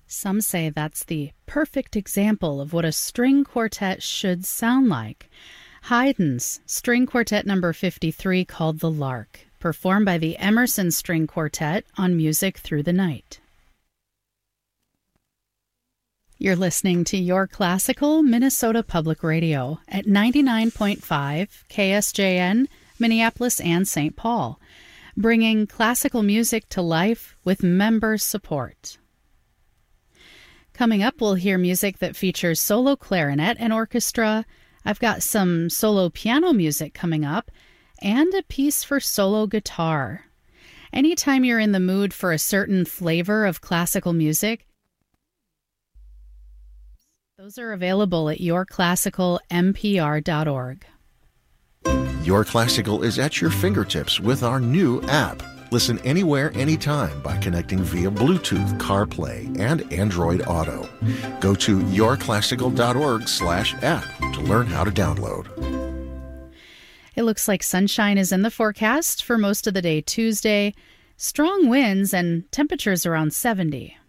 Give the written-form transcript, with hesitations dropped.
Some say that's the perfect example of what a string quartet should sound like. Haydn's String Quartet No. 53 called The Lark, performed by the Emerson String Quartet on Music Through the Night. You're listening to Your Classical Minnesota Public Radio at 99.5 KSJN, Minneapolis and St. Paul, bringing classical music to life with member support. Coming up, we'll hear music that features solo clarinet and orchestra. I've got some solo piano music coming up, and a piece for solo guitar. Anytime you're in the mood for a certain flavor of classical music, those are available at yourclassicalmpr.org. Your Classical is at your fingertips with our new app. Listen anywhere, anytime by connecting via Bluetooth, CarPlay, and Android Auto. Go to yourclassical.org/app to learn how to download. It looks like sunshine is in the forecast for most of the day Tuesday. Strong winds and temperatures around 70.